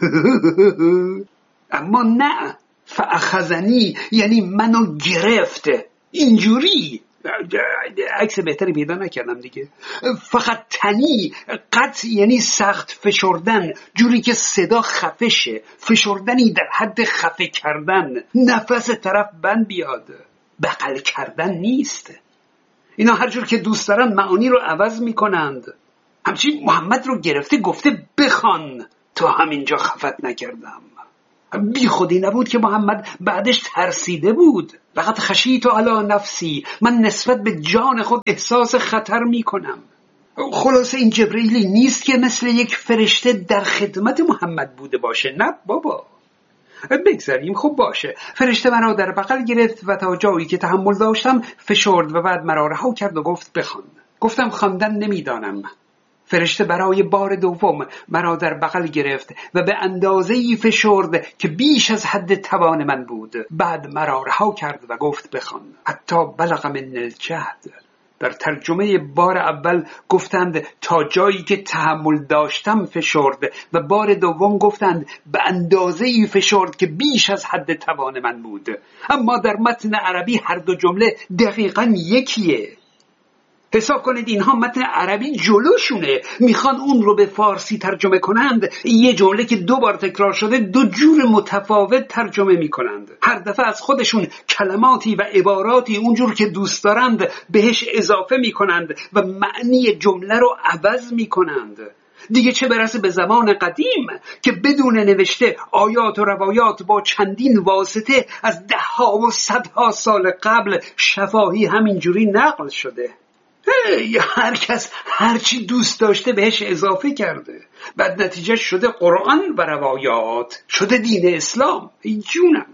اما نه، فاخذنی یعنی منو گرفت. اینجوری عکس بهتری پیدا نکردم دیگه. فقط تنی قط یعنی سخت فشردن، جوری که صدا خفه شه، فشردنی در حد خفه کردن، نفس طرف بند بیاد. بغل کردن نیست. اینا هر جور که دوست دارن معانی رو عوض میکنند. همچنین محمد رو گرفته گفته بخوان، تا همینجا خفت نکردم. بی خودی نبود که محمد بعدش ترسیده بود. لقد خشیت علی نفسی، من نسبت به جان خود احساس خطر می کنم. خلاصه این جبرئیلی نیست که مثل یک فرشته در خدمت محمد بوده باشه. نه بابا، بگذاریم. خب باشه، فرشته مرا در بغل گرفت و تا جایی که تحمل داشتم فشرد و بعد مرا رها کرد و گفت بخوان. گفتم خواندن نمیدانم. فرشته برای بار دوم مرا در بغل گرفت و به اندازه‌ای فشرد که بیش از حد توان من بود. بعد مرا رها کرد و گفت بخوان. حتی بلغ من الجهد. در ترجمه بار اول گفتند تا جایی که تحمل داشتم فشرد و بار دوم گفتند به اندازه‌ای فشرد که بیش از حد توان من بود. اما در متن عربی هر دو جمله دقیقاً یکیه. حساب کنید اینها متن عربی جلوشونه، میخوان اون رو به فارسی ترجمه کنند. یه جمله که 2 بار تکرار شده 2 جور متفاوت ترجمه میکنند. هر دفعه از خودشون کلماتی و عباراتی اونجور که دوست دارند بهش اضافه میکنند و معنی جمله رو عوض میکنند. دیگه چه برسه به زمان قدیم که بدون نوشته آیات و روایات با چندین واسطه از 10 و 100 سال قبل شفاهی همینجوری نقل شده. هر کس هرچی دوست داشته بهش اضافه کرده، بعد نتیجه شده قرآن و روایات، شده دین اسلام. ای جونم.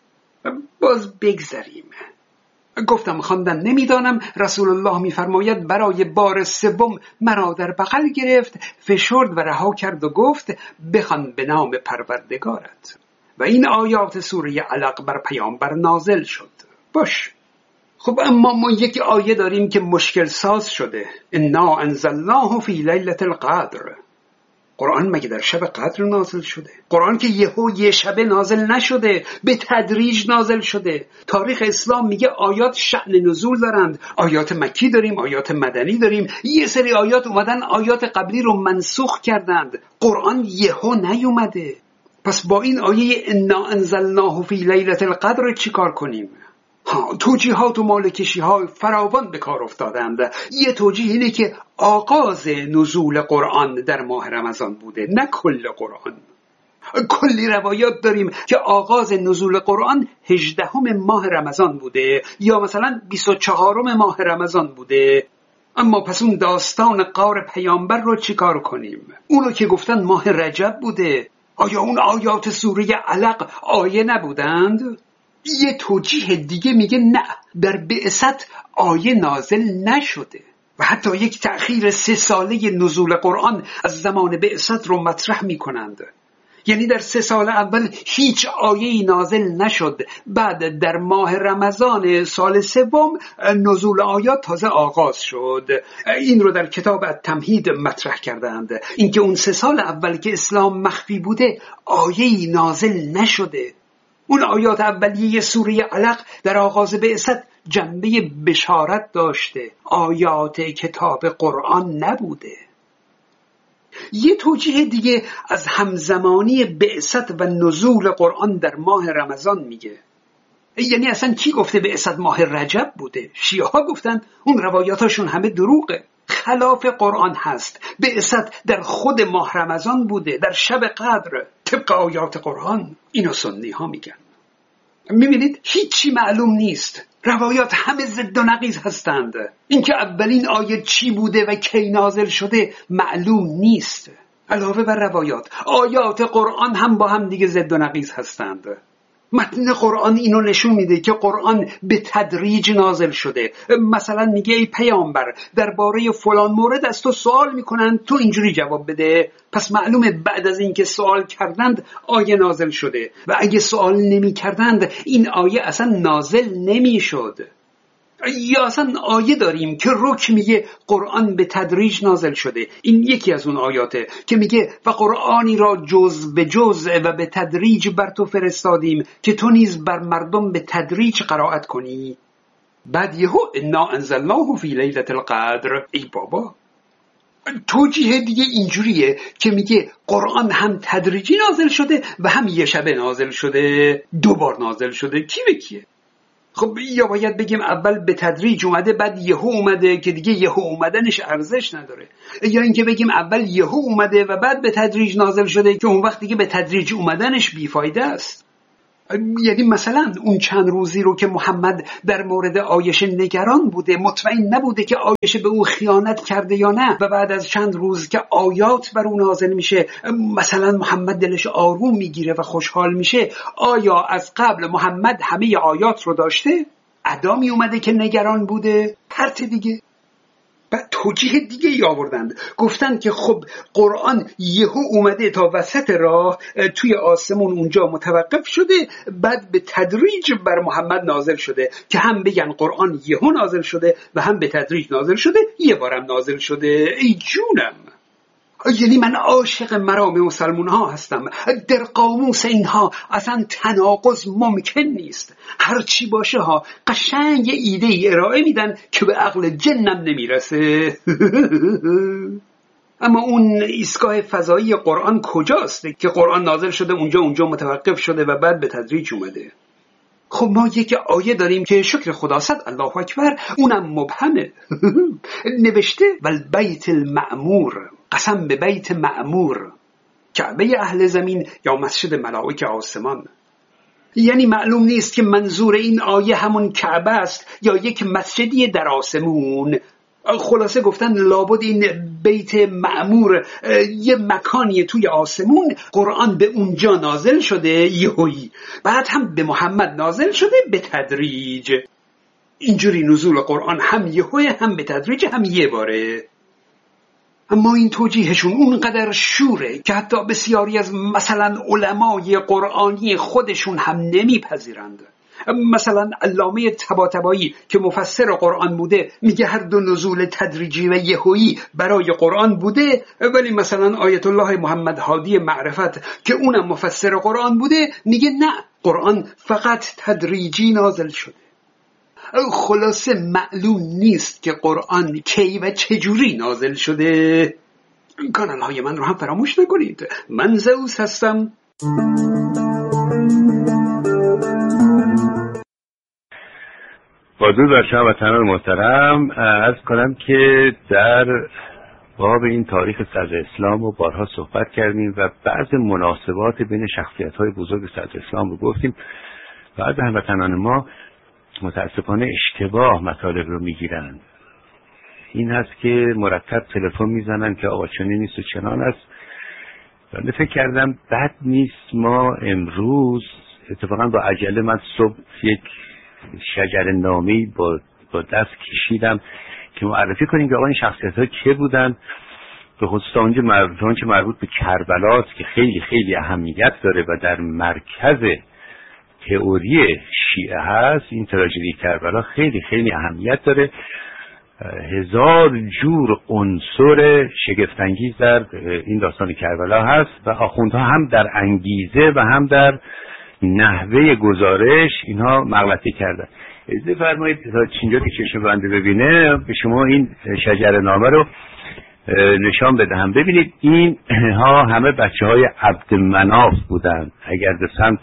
باز بگذاریم. گفتم خواندن نمیدانم. رسول الله میفرماید برای بار سوم مرا در بغل گرفت، فشرد و رها کرد و گفت بخوان به نام پروردگارت. و این آیات سوره علق بر پیامبر نازل شد. باش. خب اما ما یک آیه داریم که مشکل ساز شده. انا انزلناه فی لیلة القدر. قرآن مگه در شب قدر نازل شده؟ قرآن که یه شبه نازل نشده، به تدریج نازل شده. تاریخ اسلام میگه آیات شأن نزول دارند. آیات مکی داریم، آیات مدنی داریم. یه سری آیات اومدن آیات قبلی رو منسوخ کردند. قرآن یهو نیومده. پس با این آیه انا انزلناه فی لیلة القدر چی کار کنیم؟ توجیهات و مالکشی ها فراوان به کار افتادند. یه توجیه اینه که آغاز نزول قرآن در ماه رمضان بوده، نه کل قرآن. کلی روایات داریم که آغاز نزول قرآن 18 ماه رمضان بوده یا مثلا 24 ماه رمضان بوده. اما پس اون داستان غار پیامبر رو چی کار کنیم؟ اونو که گفتن ماه رجب بوده، آیا اون آیات سوره علق آیه نبودند؟ یه توجیه دیگه میگه نه، در بعثت آیه نازل نشده و حتی یک تأخیر 3 ساله نزول قرآن از زمان بعثت رو مطرح میکنند. یعنی در 3 سال اول هیچ آیه‌ای نازل نشد، بعد در ماه رمضان سال 3 نزول آیات تازه آغاز شد. این رو در کتاب التمهید مطرح کردند، اینکه اون 3 سال اول که اسلام مخفی بوده آیه‌ای نازل نشده. اون آیات اولیه سوره علق در آغاز بعثت جنبه بشارت داشته، آیات کتاب قرآن نبوده. یه توجیه دیگه از همزمانی بعثت و نزول قرآن در ماه رمضان میگه. یعنی اصلا کی گفته بعثت ماه رجب بوده؟ شیعه ها گفتن. اون روایاتاشون همه دروغه، خلاف قرآن هست. بعثت در خود ماه رمضان بوده، در شب قدر، طبق آیات قرآن. اینو سنی ها میگن. میبینید هیچی معلوم نیست. روایات همه ضد و نقیض هستند. اینکه اولین آیه چی بوده و کی نازل شده معلوم نیست. علاوه بر روایات، آیات قرآن هم با هم دیگه ضد و نقیض هستند. متن قرآن اینو نشون میده که قرآن به تدریج نازل شده. مثلا میگه ای پیامبر درباره فلان مورد از تو سوال میکنن، تو اینجوری جواب بده. پس معلومه بعد از اینکه سوال کردند آیه نازل شده و اگه سوال نمی کردند این آیه اصلا نازل نمی شد. یا اصلا آیه داریم که رک میگه قرآن به تدریج نازل شده. این یکی از اون آیاته که میگه و قرآنی را جز به جز و به تدریج بر تو فرستادیم که تو نیز بر مردم به تدریج قرائت کنی. بعد یهو انا انزلناه فی لیلة القدر. ای بابا، توجیه دیگه اینجوریه که میگه قرآن هم تدریجی نازل شده و هم یه شبه نازل شده، 2 بار نازل شده. کی به کیه؟ خب یا باید بگیم اول به تدریج اومده بعد یهو اومده که دیگه یهو اومدنش ارزش نداره، یا اینکه بگیم اول یهو اومده و بعد به تدریج نازل شده که اون وقت دیگه به تدریج اومدنش بیفایده است. یعنی مثلا اون چند روزی رو که محمد در مورد عایشه نگران بوده، مطمئن نبوده که عایشه به او خیانت کرده یا نه، و بعد از چند روز که آیات بر اون نازل میشه مثلا محمد دلش آروم میگیره و خوشحال میشه، آیا از قبل محمد همه آیات رو داشته؟ ادامی اومده که نگران بوده؟ پرت دیگه. بعد توجیه دیگه ای آوردند، گفتن که خب قرآن یهو اومده تا وسط راه توی آسمون اونجا متوقف شده، بعد به تدریج بر محمد نازل شده، که هم بگن قرآن یهو نازل شده و هم به تدریج نازل شده، یه بارم نازل شده. ای جونم، یعنی من عاشق مرام مسلمون ها هستم. در قاموس اینها اصلا تناقض ممکن نیست، هر چی باشه ها قشنگ ایده ای ارائه میدن که به عقل جنم نمیرسه. اما اون ایستگاه فضایی قرآن کجاست که قرآن نازل شده اونجا متوقف شده و بعد به تدریج اومده؟ خب ما یک آیه داریم که شکر خدا صد الله اکبر، اونم مبهمه. نوشته والبیت المعمور، قسم به بیت معمور، کعبه اهل زمین یا مسجد ملائکه آسمان. یعنی معلوم نیست که منظور این آیه همون کعبه است یا یک مسجدی در آسمون. خلاصه گفتن لابد این بیت معمور یه مکانی توی آسمون، قرآن به اونجا نازل شده یهویی، بعد هم به محمد نازل شده به تدریج. اینجوری نزول قرآن هم یهویی، هم به تدریج، هم یه باره. اما این توجیهشون اونقدر شوره که حتی بسیاری از مثلا علمای قرآنی خودشون هم نمیپذیرند. مثلا علامه طباطبایی که مفسر قرآن بوده میگه هر دو نزول تدریجی و یهویی برای قرآن بوده، ولی مثلا آیت الله محمد هادی معرفت که اونم مفسر قرآن بوده میگه نه، قرآن فقط تدریجی نازل شده. خلاصه معلوم نیست که قرآن کی و چجوری نازل شده. کانال های من رو هم فراموش نکنید. من زئوس هستم. با درود بر شما وطنان محترم، عرض کنم که در باب این تاریخ صدر اسلام رو بارها صحبت کردیم و بعض مناسبات بین شخصیت‌های بزرگ صدر اسلام رو گفتیم. بعض هموطنان ما متاسفانه اشتباه مطالب رو میگیرند. این هست که مرتب تلفن میزنن که آقا چنین نیست و چنان است. من فکر کردم بد نیست ما امروز اتفاقا با عجله، من صبح یک شجره نامی با دست کشیدم که معرفی کنیم که آقا این شخصیت‌ها که بودن، به خصوص آنچه مربوط به کربلاست که خیلی خیلی اهمیت داره و در مرکز تئوری شیعه هست. این تراژدی کربلا خیلی خیلی اهمیت داره. هزار جور عنصر شگفت‌انگیز در این داستان کربلا هست و آخوندها هم در انگیزه و هم در نحوه گزارش اینها مغلطه کردن. اجازه فرمایید تا اینجا که چشم بنده ببینه به شما این شجره نامه رو نشان بدهم. ببینید این ها همه بچه های عبدمناف بودند. اگر به سمت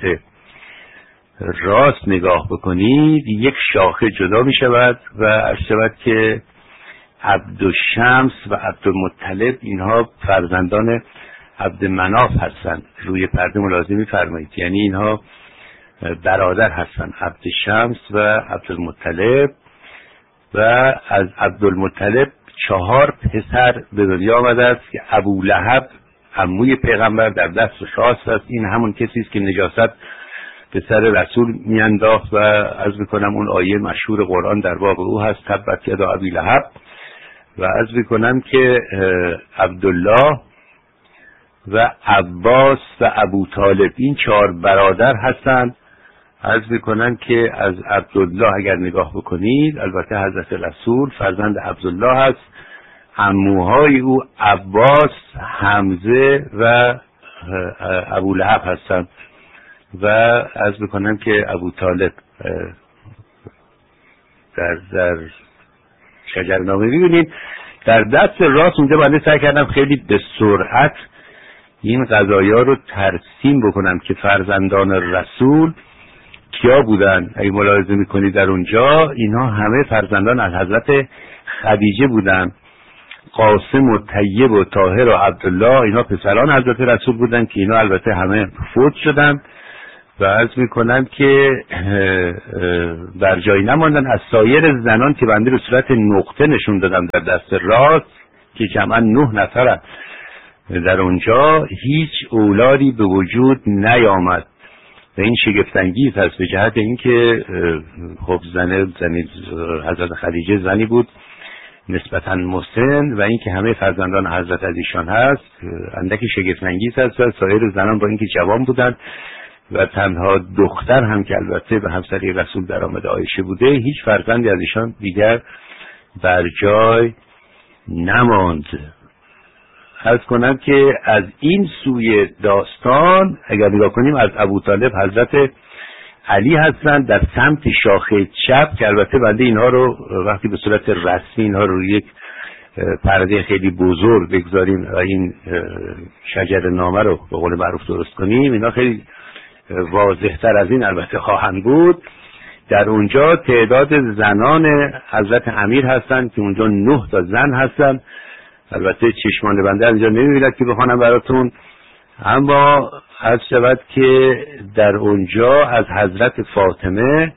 راست نگاه بکنید یک شاخه جدا می شود و عرض شود که عبدالشمس و عبدالمطلب اینها فرزندان عبدمناف هستند. روی پرده ملاحظه می فرمایید، یعنی اینها برادر هستند، عبدالشمس و عبدالمطلب. و از عبدالمطلب 4 پسر به دنیا آمده است که ابولهب عموی پیغمبر در دست راست است. این همون کسی است که نجاست به سر رسول میانداخت و عرض میکنم اون آیه مشهور قرآن در باب او هست تبت یدا ابی لهب. و عرض میکنم که عبدالله و عباس و ابو طالب این 4 برادر هستند. عرض میکنم که از عبدالله اگر نگاه بکنید البته حضرت رسول فرزند عبدالله هست، عموهای او عباس، حمزه و ابو لهب هستند. و عرض میکنم که ابو طالب در شجرنامه میبینید در دست راست. اونجا بنده سعی کردم خیلی به سرعت این قضایا رو ترسیم بکنم که فرزندان رسول کیا بودن؟ اگه ملاحظه میکنید در اونجا اینها همه فرزندان از حضرت خدیجه بودن. قاسم و طیب و طاهر و عبدالله اینا پسران حضرت رسول بودن که اینا البته همه فوت شدن و عرض میکنم که بر جایی نماندن. از سایر زنان که بنده به صورت نقطه نشون دادم در دست راست که جمعا 9 نفر در اونجا، هیچ اولادی به وجود نیامد و این شگفت‌انگیز هست به جهت اینکه خب زنی حضرت خدیجه زنی بود نسبتاً مسن و اینکه همه فرزندان حضرت از ایشان هست اندکی شگفت‌انگیز هست و سایر زنان با اینکه جوان بودند و تنها دختر هم که البته به همسری رسول در آمده عایشه بوده، هیچ فرزندی از ایشان دیگر بر جای نماند. عرض کنم که از این سوی داستان اگر نگاه کنیم از ابوطالب حضرت علی هستند در سمت شاخه چپ که البته بنده اینها رو وقتی به صورت رسمی اینها رو یک پرده خیلی بزرگ بگذاریم و این شجر نامه رو به قول معروف درست کنیم، اینا خیلی واضح تر از این البته خواهند بود. در اونجا تعداد زنان حضرت امیر هستند که اونجا 9 تا زن هستند. البته چشمان بنده اینجا نمی‌بیند که بخوانم براتون، اما عرض شود که در اونجا از حضرت فاطمه،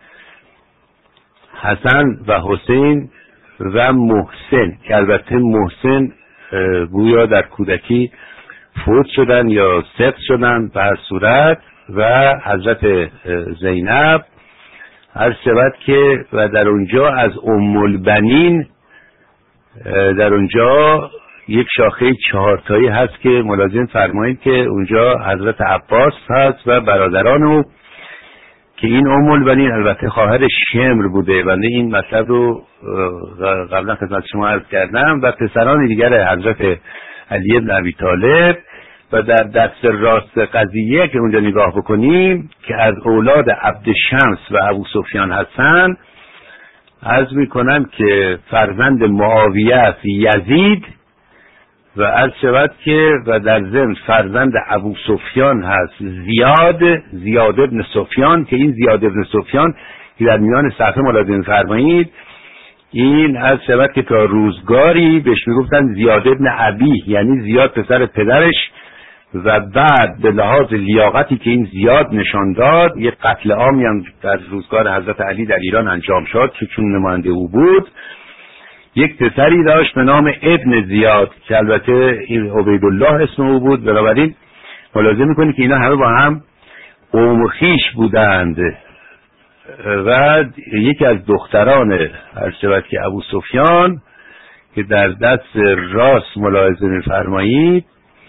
حسن و حسین و محسن که البته محسن گویا در کودکی فوت شدن یا سقط شدن به هر صورت، و حضرت زینب عرض شود که و در اونجا از ام البنین در اونجا یک شاخه 4 تایی هست که ملاحظه فرمایید که اونجا حضرت عباس هست و برادران او که این ام البنین البته خواهر شمر بوده. بنده این مطلب رو قبلا خدمت شما عرض کردم. و پسران دیگر حضرت علی بن ابی طالب. و در دست راست قضیه که اونجا نگاه بکنیم که از اولاد عبد شمس و ابو سفیان هستن، عرض میکنم که فرزند معاویه است یزید و عرض شود که و در ضمن فرزند ابو سفیان هست زیاد ابن سفیان که این زیاد ابن سفیان که در میان صفحه ملاحظه فرمایید این عرض شود که تا روزگاری بهش میگفتن زیاد ابن ابی، یعنی زیاد پسر پدرش، و بعد به لحاظ لیاقتی که این زیاد نشان داد یک قتل عامی هم در روزگار حضرت علی در ایران انجام شد که چون نماینده او بود. یک پسری داشت به نام ابن زیاد که البته این عبیدالله اسم او بود. بنابراین ملاحظه میکنی که اینا همه با هم قوم خویش بودند. و یکی از دختران عرض شود که ابو سفیان که در دست راست ملاحظه میفرمایید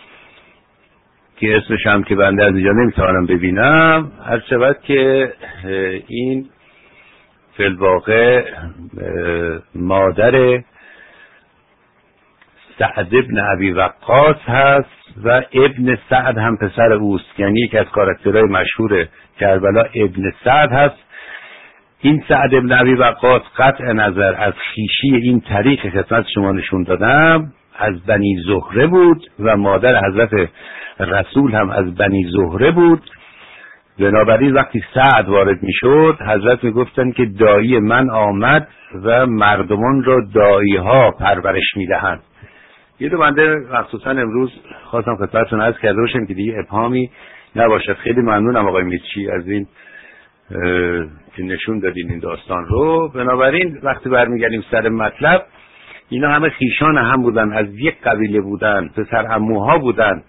که اسمش هم که بنده از اینجا نمیتوانم ببینم، عرض شود که این فی الواقع مادر سعد ابن ابی وقاص هست و ابن سعد هم پسر اوست، یعنی یکی از کاراکترهای مشهور کربلا ابن سعد هست. این سعد ابن ابی وقاص قطع نظر از خویشی این طریق خدمت شما نشون دادم از بنی زهره بود و مادر حضرت رسول هم از بنی زهره بود. بنابراین وقتی سعد وارد می شد حضرت می گفتن که دایی من آمد و مردمان را دایی ها پرورش می دهند. یه دو بنده مخصوصا امروز خواستم خدمتتون عرض کرده باشم که دیگه ابهامی نباشد. خیلی ممنونم آقای میرچی از این که نشون دادین این داستان رو. بنابراین وقتی برمیگردیم سر مطلب، اینا همه خیشان هم بودن، از یک قبیله بودن، پسر عموها بودن.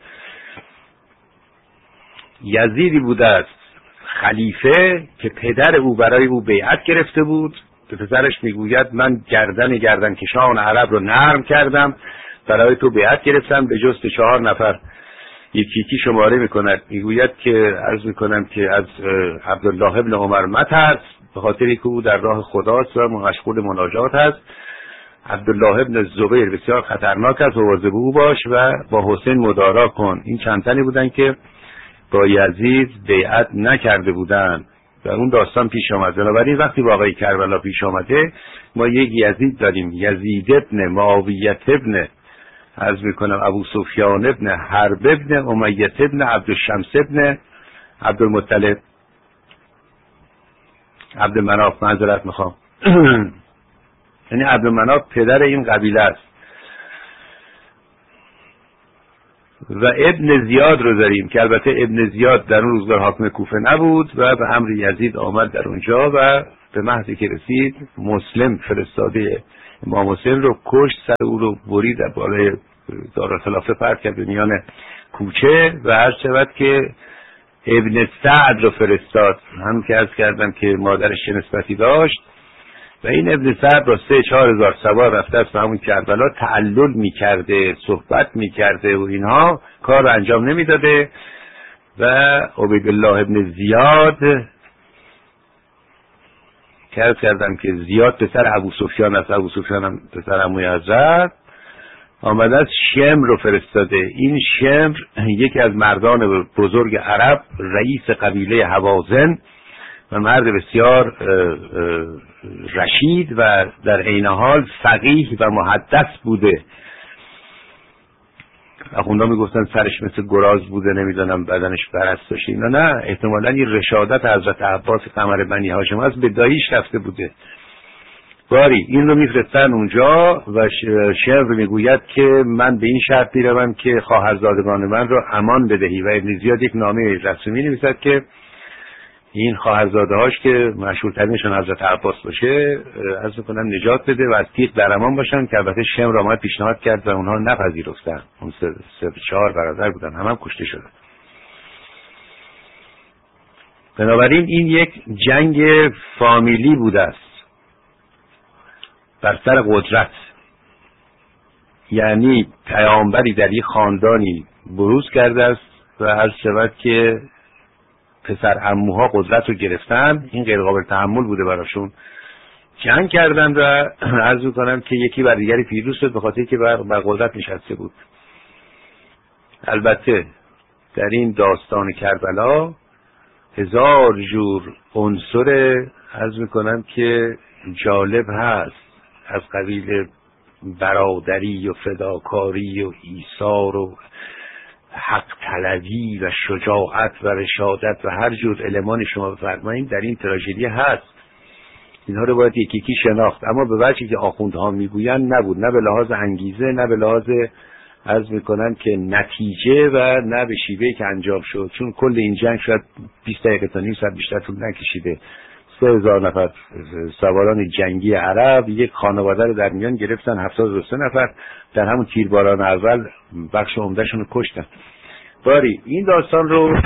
یزیدی بوده است خلیفه که پدر او برای او بیعت گرفته بود. به پسرش میگوید من گردن کشان عرب رو نرم کردم، برای تو بیعت گرفتم، به جز 4 نفر یکی شماره میکند. میگوید که عرض میکنم که از عبدالله ابن عمر مترس، به خاطری که او در راه خداست و مشغول مناجات است. عبدالله ابن زبیر بسیار خطرناک است، مواظب او باش و با حسین مدارا کن. این چند تنی بودن که با یزید بیعت نکرده بودن و اون داستان پیش آمد. بنابراین وقتی واقعی کربلا پیش آمده ما یک یزید داریم، یزید ابن معاویه ابن عرض میکنم ابو سفیان ابن حرب ابن امیه ابن عبدالشمس ابن عبدالمطلب. عبدالمناف، معذرت میخوام یعنی عبدالمناف پدر این قبیله است. و ابن زیاد رو داریم که البته ابن زیاد در اون روزگار حاکم کوفه نبود و به امر یزید آمد در اونجا و به محضی که رسید مسلم فرستاده امام حسین رو کشت، سر او رو برید در بالای دارالخلافه پرت کرد به میان کوچه و هر شود که ابن سعد رو فرستاد، هم که عرض کردم که مادرش چه نسبتی داشت و این ابن سعد با 3-4 هزار سوار رفته است به همون کربلا، تعلل میکرده، صحبت میکرده و اینها، کار رو انجام نمیداده و عبیدالله ابن زیاد که عرض کردم که زیاد پسر ابو سفیان است، ابو سفیان هم پسر عموی حضرت، آمده از شمر رو فرستاده. این شمر یکی از مردان بزرگ عرب، رئیس قبیله هوازن و مرد بسیار رشید و در عین حال فقیه و محدث بوده. اخوندا میگفتن سرش مثل گراز بوده، نمیدونم بدنش برست باشه اینا، نه، احتمالاً این رشادت حضرت عباس قمر بنی هاشم از به داییش رفته بوده. باری این رو میفرستن اونجا و شعر میگوید که من به این شرط میروم که خواهرزادگان من رو امان بدهی و ابن زیاد یک نامه رسمی نویسد که این خواهرزاده هاش که مشهورترینشون حضرت عباس باشه از میکنم نجات بده و از تیغ در امان باشن، که البته شمر را پیشنهاد کرد و اونها نپذیرفتن. اون 4 برادر بودن، هم کشته شدن. بنابراین این یک جنگ فامیلی بوده است بر سر قدرت، یعنی پیامبری در یک خاندانی بروز کرده است و عرض شود که پسر عموها قدرت رو گرفتن، این غیر قابل تحمل بوده براشون، جنگ کردن و عرض می‌کنم که یکی بر دیگری پیروز شد به خاطر که بر قدرت نشسته بود. البته در این داستان کربلا 1000 جور عنصر عرض می‌کنم که جالب هست، از قبیل برادری و فداکاری و ایثار و حق طلبی و شجاعت و رشادت و هر جور المان شما بفرمایید در این تراژدی هست. اینها رو باید یکی یکی شناخت، اما به وجهی که آخوندها میگویند نبود، نه به لحاظ انگیزه، نه به لحاظ عرض میکنن که نتیجه و نه به شیوهی که انجام شد، چون کل این جنگ شاید 20 دقیقه تا نیم ساعت بیشتر طول نکشیده. 3000 نفر سواران جنگی عرب یک خانواده رو در میان گرفتن، 73 نفر در همون تیرباران اول بخش عمدهشون رو کشتن. باری این داستان رو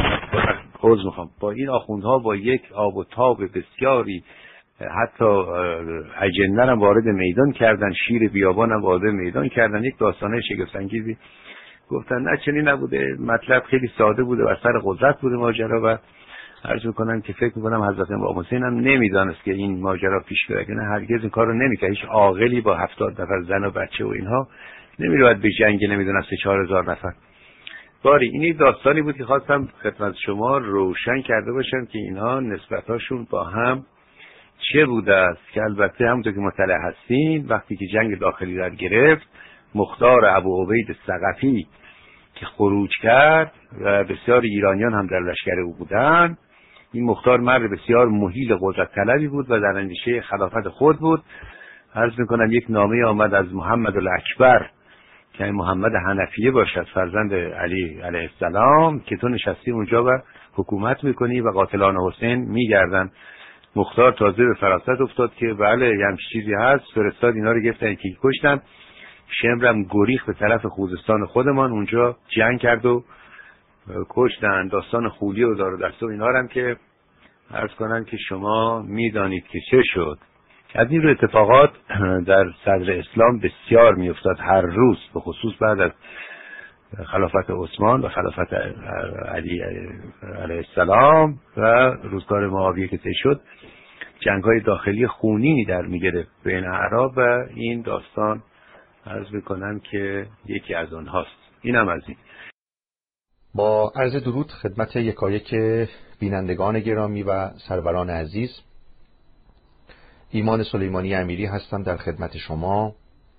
با این آخوندها با یک آب و تاب بسیاری، حتی اجنه هم وارد میدان کردن، شیر بیابان هم وارد میدان کردن، یک داستانه شگفت‌انگیزی گفتن. نه چنین نبوده، مطلب خیلی ساده بوده و سر قدرت بوده ماجرا و عرض میکنم که فکر میکنم حضرت امام حسین هم نمیدانست که این ماجرا پیش بره، نه هرگز این کار رو نمیکرد. هیچ عاقلی با 70 نفر زن و بچه و اینها نمیرود به جنگ نمیدونم 3-4 نفر. باری این داستانی بود که خواستم خدمت شما روشن کرده باشم که اینها نسبتاشون با هم چه بوده است، که البته همونطور که مطلع هستین وقتی که جنگ داخلی را گرفت، مختار ابو عبید ثقفی که خروج کرد و بسیار ایرانیان هم در لشکر او بودن، این مختار مرد بسیار مهیل قدرت طلبی بود و در اندیشه خلافت خود بود. عرض میکنم یک نامه آمد از محمد الاکبر که محمد حنفیه باشد، فرزند علی علیه السلام، که تو نشستی اونجا و حکومت میکنی و قاتلان حسین میگردن. مختار تازه به فراست افتاد که بله یه همچین چیزی هست، فرستاد اینا رو گرفتن که کشتن. شمرم گریخت به طرف خوزستان خودمان، اونجا جنگ کرد و کشتن. داستان خولی و دار و دسته و اینا هم که عرض کنن که شما میدانید که چه شد. از این رو اتفاقات در صدر اسلام بسیار میافتاد هر روز، به خصوص بعد از خلافت عثمان و خلافت علی علیه السلام و روزگار معاویه که طی شد، جنگ‌های داخلی خونینی در میگرفت بین اعراب و این داستان عرض میکنم که یکی از آنهاست. اینم از این. با عرض درود خدمت یکایک بینندگان گرامی و سروران عزیز، ایمان سلیمانی امیری هستم در خدمت شما.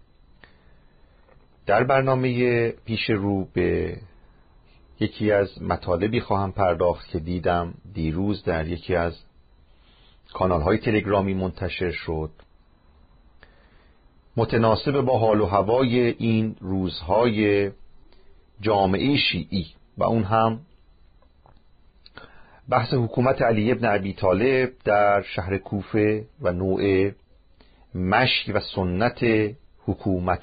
در برنامه پیش رو به یکی از مطالبی خواهم پرداخت که دیدم دیروز در یکی از کانال‌های تلگرامی منتشر شد، متناسب با حال و هوای این روزهای جامعه شیعی و اون هم بحث حکومت علی ابن ابی طالب در شهر کوفه و نوع مشی و سنت حکومت